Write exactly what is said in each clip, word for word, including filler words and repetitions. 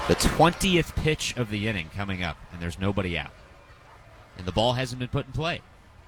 The twentieth pitch of the inning coming up, and there's nobody out. And the ball hasn't been put in play.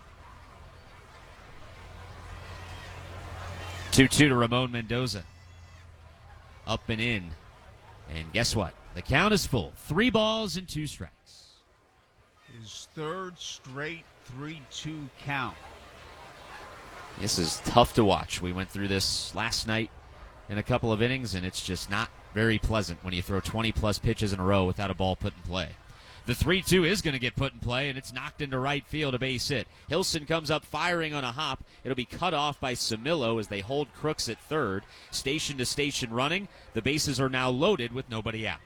two two to Ramon Mendoza. Up and in. And guess what? The count is full. Three balls and two strikes. His third straight three two count. This is tough to watch. We went through this last night in a couple of innings, and it's just not very pleasant when you throw twenty-plus pitches in a row without a ball put in play. The three two is going to get put in play, and it's knocked into right field, a base hit. Hilson comes up firing on a hop. It'll be cut off by Samillo as they hold Crooks at third. Station to station running. The bases are now loaded with nobody out.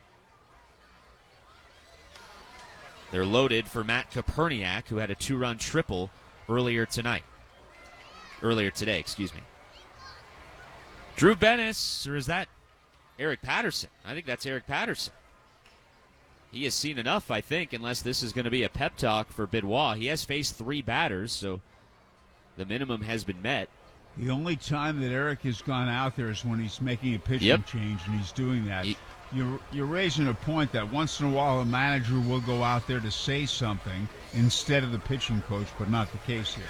They're loaded for Matt Koperniak, who had a two-run triple earlier tonight. Earlier today, excuse me. Drew Bennis, or is that Eric Patterson? I think that's Eric Patterson. He has seen enough, I think, unless this is going to be a pep talk for Benoit. He has faced three batters, so the minimum has been met. The only time that Eric has gone out there is when he's making a pitching Yep. change, and he's doing that. He, You're, you're raising a point that once in a while a manager will go out there to say something instead of the pitching coach, but not the case here.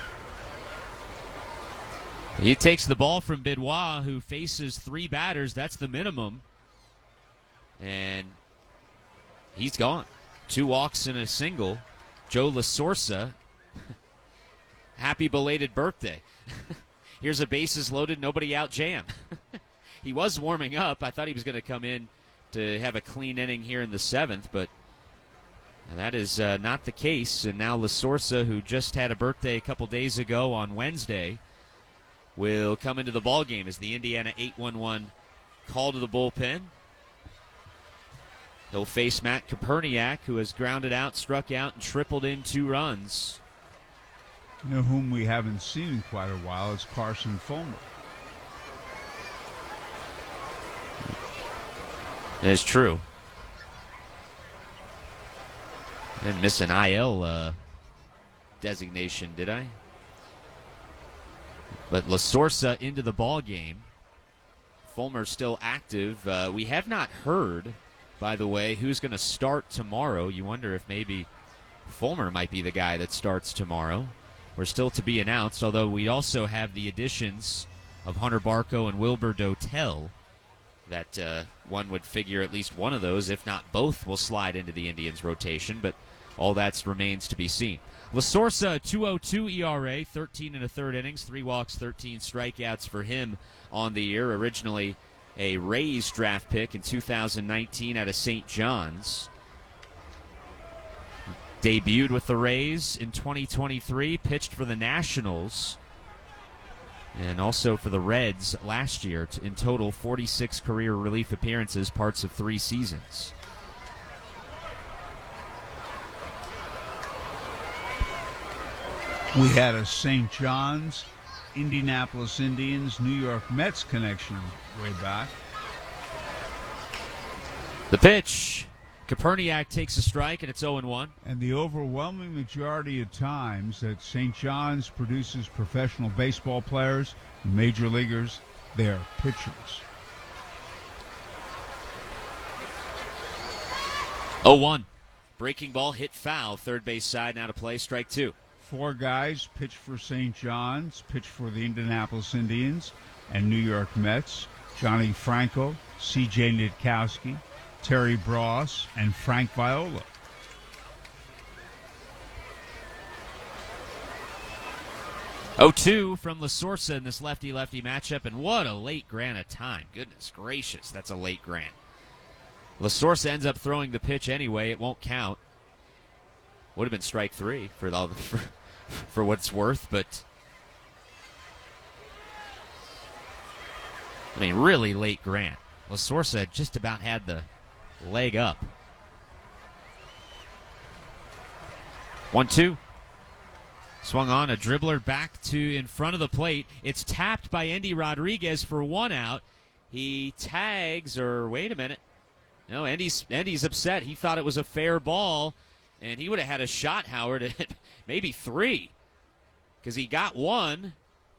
he takes the ball from Benoit, who faces three batters. That's the minimum. And he's gone. Two walks and a single. Joe LaSorsa, happy belated birthday. Here's a bases loaded, nobody out jam. He was warming up. I thought he was going to come in to have a clean inning here in the seventh, but that is uh, not the case. And now LaSorsa, who just had a birthday a couple days ago on Wednesday, will come into the ballgame as the Indiana eight one one call to the bullpen. He'll face Matt Koperniak, who has grounded out, struck out, and tripled in two runs. You know whom we haven't seen in quite a while is Carson Fulmer. That is true. I didn't miss an I L uh, designation, did I? But LaSorsa into the ball game. Fulmer still active. Uh, we have not heard, by the way, who's going to start tomorrow. You wonder if maybe Fulmer might be the guy that starts tomorrow. We're still to be announced, although we also have the additions of Hunter Barco and Wilbur Dotel. That uh, one would figure at least one of those, if not both, will slide into the Indians' rotation, but all that remains to be seen. LaSorsa, two oh two E R A, thirteen and a third innings, three walks, thirteen strikeouts for him on the year. Originally a Rays draft pick in two thousand nineteen out of Saint John's. Debuted with the Rays in twenty twenty-three, pitched for the Nationals, and also for the Reds last year. In total, forty-six career relief appearances, parts of three seasons. We had a Saint John's, Indianapolis Indians, New York Mets connection way back. The pitch. Koperniak takes a strike, and it's oh one. And the overwhelming majority of times that Saint John's produces professional baseball players, major leaguers, they're pitchers. oh one. Breaking ball hit foul. Third base side now to play. Strike two. Four guys pitch for Saint John's, pitch for the Indianapolis Indians and New York Mets. Johnny Franco, C J Nitkowski, Terry Bross, and Frank Viola. oh two from LaSorsa in this lefty-lefty matchup, and what a late grant of time. Goodness gracious, that's a late grant. LaSorsa ends up throwing the pitch anyway. It won't count. Would have been strike three for, the, for, for what it's worth, but I mean, really late grant. LaSorsa just about had the leg up. one two. Swung on, a dribbler back to in front of the plate. It's tapped by Endy Rodriguez for one out. He tags, or wait a minute. No, Endy's, Endy's upset. He thought it was a fair ball, and he would have had a shot, Howard, at maybe three, because he got one.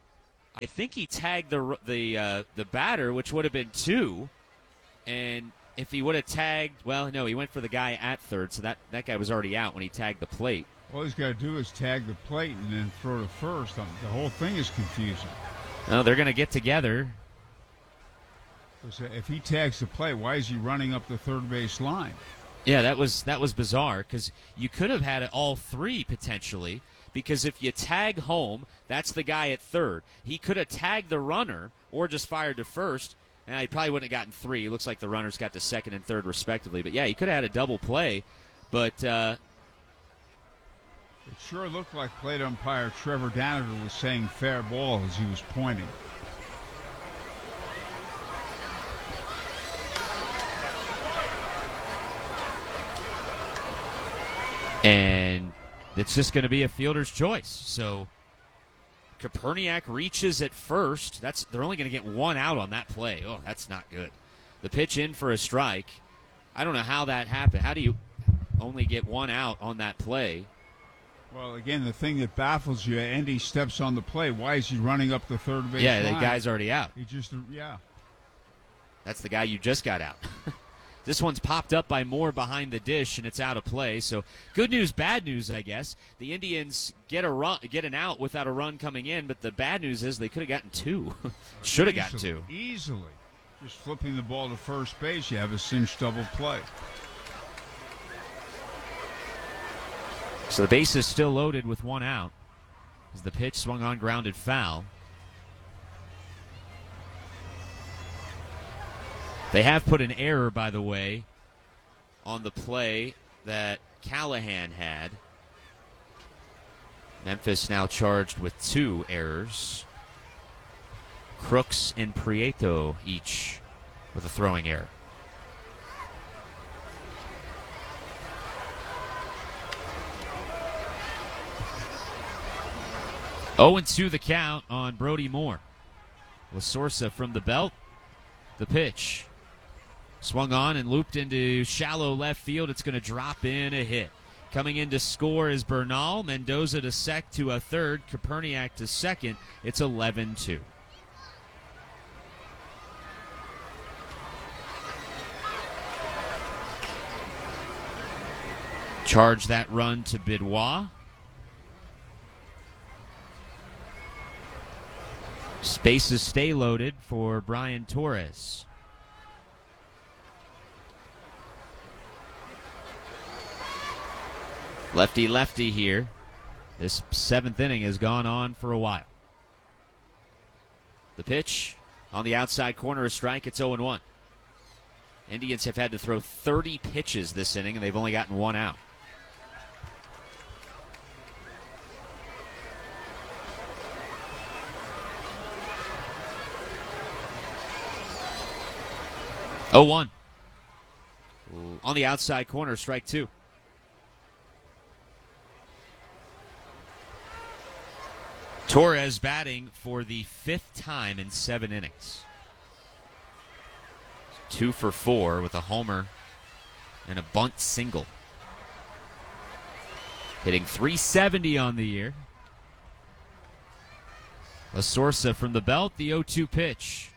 I think he tagged the the uh, the batter, which would have been two, and if he would have tagged, well, no, he went for the guy at third, so that, that guy was already out when he tagged the plate. All he's got to do is tag the plate and then throw to first. Um, The whole thing is confusing. No, they're going to get together. Because if he tags the plate, why is he running up the third base line? Yeah, that was that was bizarre because you could have had it all three potentially. Because if you tag home, that's the guy at third. He could have tagged the runner or just fired to first, and he probably wouldn't have gotten three. It looks like the runners got to second and third respectively. But yeah, he could have had a double play, but uh, It sure looked like plate umpire Trevor Danaher was saying fair ball as he was pointing. and it's just going to be a fielder's choice. So Koperniak reaches at first. That's they're only going to get one out on that play. Oh, that's not good. The pitch in for a strike. I don't know how that happened. How do you only get one out on that play? Well, again, the thing that baffles you, Endy steps on the plate. Why is he running up the third base Yeah, line? the guy's already out. He just, yeah. That's the guy you just got out. This one's popped up by Moore behind the dish, and it's out of play. So good news, bad news, I guess. The Indians get a run, get an out without a run coming in, but the bad news is they could have gotten two. Should have gotten two. Easily. Just flipping the ball to first base, you have a cinch double play. So the base is still loaded with one out as the pitch swung on, grounded foul. They have put an error, by the way, on the play that Callahan had. Memphis now charged with two errors. Crooks and Prieto each with a throwing error. oh and two the count on Brody Moore. La Sorsa from the belt. The pitch. Swung on and looped into shallow left field. It's going to drop in a hit. Coming in to score is Bernal. Mendoza to sec to a third. Koperniak to second. It's eleven two. Charge that run to Bidwa. Spaces stay loaded for Brian Torres. Lefty-lefty here. This seventh inning has gone on for a while. The pitch on the outside corner, a strike. It's oh and one. Indians have had to throw thirty pitches this inning, and they've only gotten one out. oh one. On the outside corner, strike two. Torres batting for the fifth time in seven innings. Two for four with a homer and a bunt single. Hitting three seventy on the year. La Sorsa from the belt, the oh two pitch.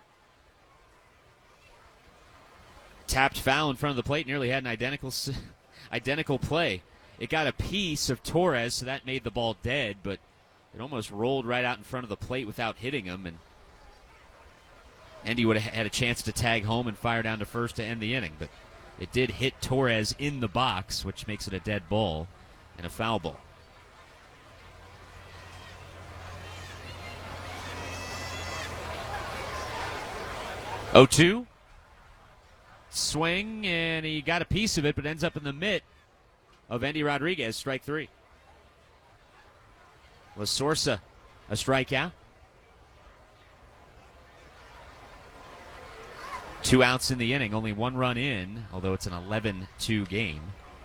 Tapped foul in front of the plate, nearly had an identical identical play. It got a piece of Torres, so that made the ball dead, but it almost rolled right out in front of the plate without hitting him, and Endy would have had a chance to tag home and fire down to first to end the inning, but it did hit Torres in the box, which makes it a dead ball and a foul ball. oh two. Swing, and he got a piece of it, but ends up in the mitt of Endy Rodriguez, strike three. La Sorsa, a strikeout. Two outs in the inning, only one run in, although it's an eleven two game.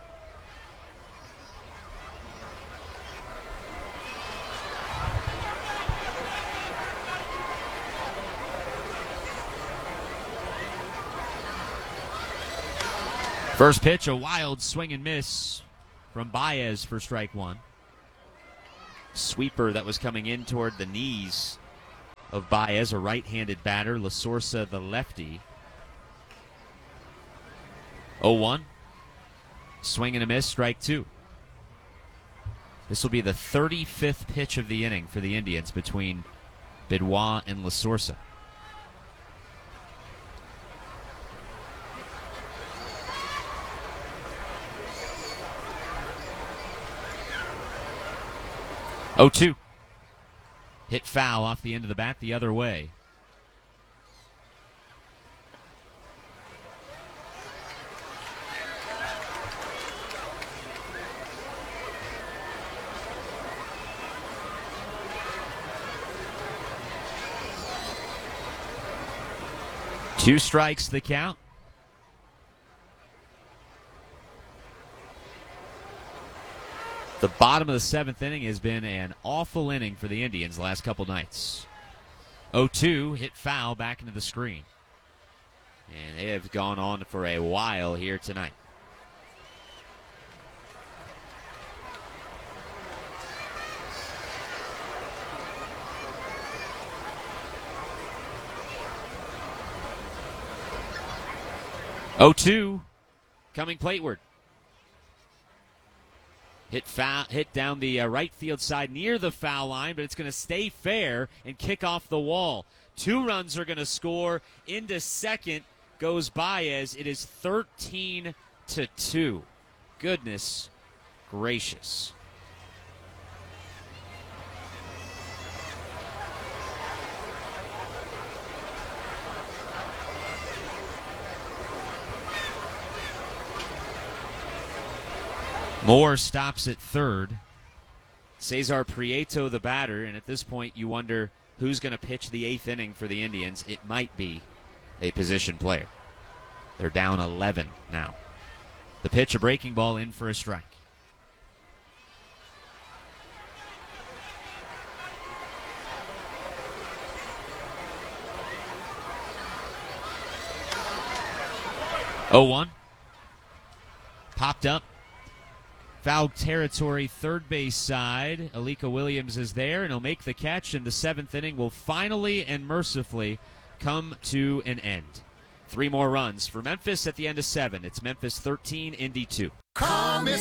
First pitch, a wild swing and miss from Baez for strike one. Sweeper that was coming in toward the knees of Baez, a right-handed batter. La Sorsa, the lefty. oh one. Swing and a miss, strike two. This will be the thirty-fifth pitch of the inning for the Indians between Benoit and Lasorsa. oh two. Hit foul off the end of the bat the other way. Two strikes the count. The bottom of the seventh inning has been an awful inning for the Indians the last couple nights. oh two, hit foul back into the screen. And they have gone on for a while here tonight. oh two, coming plateward. Hit foul, hit down the uh, right field side near the foul line, but it's going to stay fair and kick off the wall. Two runs are going to score. Into second goes Baez. It is thirteen to two. Goodness gracious. Moore stops at third. Cesar Prieto the batter, and at this point you wonder who's going to pitch the eighth inning for the Indians. It might be a position player. They're down eleven now. The pitch, a breaking ball in for a strike. oh one. Popped up. Foul territory, third base side. Alika Williams is there, and he'll make the catch, and the seventh inning will finally and mercifully come to an end. Three more runs for Memphis at the end of seven. It's Memphis thirteen, Indy two. Call me